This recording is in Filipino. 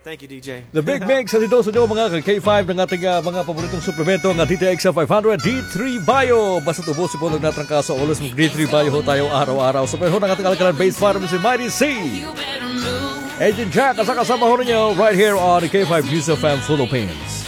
Thank you, DJ. The Big Mix, at ito sa inyo mga K5 ng ating mga paboritong suplemento ng DTX 500 D3 Bio. Basta tubusin po lang natin ka sa ulos ng D3 Bio ho tayo araw-araw. Sa meron ng ating alkalan based pharmacy, Mighty C. Agent Jack, kasama ho ninyo right here on K5 News FM Philippines.